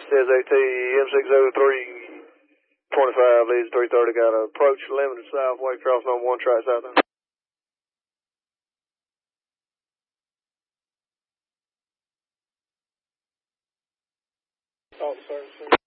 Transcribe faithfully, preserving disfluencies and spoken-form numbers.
Says A T M six oh three twenty-five leads three thirty. Got a approach limited southway cross number one track south. Oh, sorry, sorry.